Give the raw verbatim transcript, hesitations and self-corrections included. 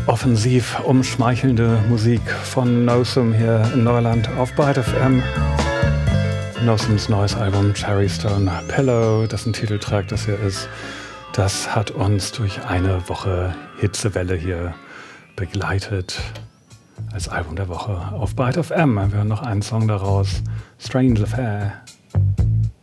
offensiv umschmeichelnde Musik von Nosum hier in Neuland auf Byte F M. Nosums neues Album Cherry Stone Pillow, dessen Titeltrack das hier ist, das hat uns durch eine Woche Hitzewelle hier begleitet. Als Album der Woche auf Byte F M. Wir hören noch einen Song daraus, Strange Affair.